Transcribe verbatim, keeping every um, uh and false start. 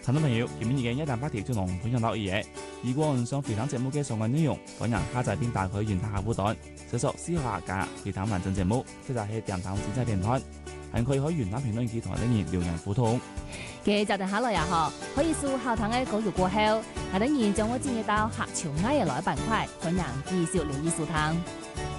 聽眾朋友，今日嘅一大話題就同分享到呢嘢。如果唔想回聽節目嘅相關內容，歡迎下載並打開原台客戶端，搜索思考客家回聽完整節目，即係喺電台精彩電台，還可以喺原台評論區同啲人留言互動。 嘅就定下來也好，可以掃後台嘅稿語過後，係等然將我建議到客潮挨嘅來板塊，歡迎繼續留意收聽。